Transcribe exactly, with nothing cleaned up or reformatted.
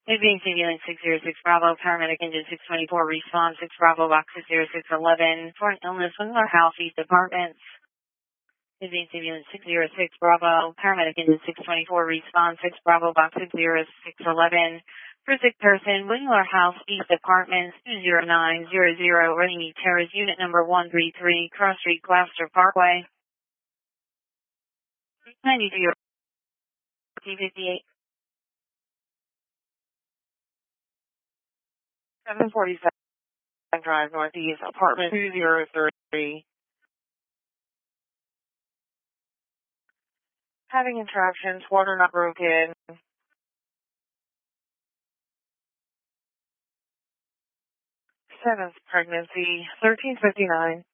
Advanced Ambulance six zero six Bravo, Paramedic Engine six twenty-four, Response six Bravo, Box six zero six eleven, for an illness within our House East Apartments. Advanced Ambulance six zero six Bravo, Paramedic Engine six twenty-four, Response six Bravo, Box six zero six eleven, for sick person, Wingler House East Apartments two zero nine zero zero, Rainy Terrace, Unit number one three three, Cross Street, Gloucester Parkway. ninety-two, T fifty-eight. seven forty-seven Drive Northeast, apartment two zero three. Having interruptions, water not broken. Seventh pregnancy, thirteen fifty-nine.